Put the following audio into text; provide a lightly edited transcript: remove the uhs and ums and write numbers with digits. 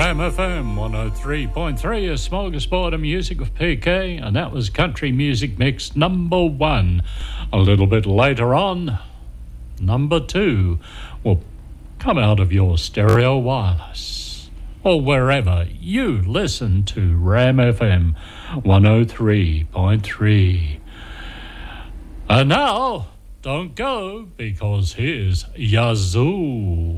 Ram FM 103.3, a smorgasbord of music with PK, and that was Country Music Mix number 1. A little bit later on, number 2 will come out of your stereo wireless or wherever you listen to Ram FM 103.3. And now, don't go, because here's Yazoo.